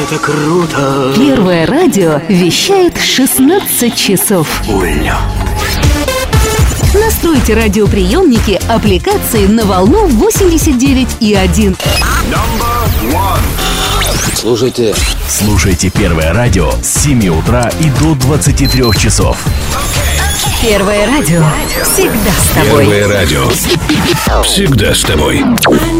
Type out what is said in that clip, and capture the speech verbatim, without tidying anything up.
это круто! Первое радио вещает шестнадцать часов. Улет! Настройте радиоприемники аппликации на волну восемьдесят девять и один. Слушайте. Слушайте Первое радио с семи утра и до двадцати трёх часов. Первое радио всегда с тобой. Первое радио всегда с тобой.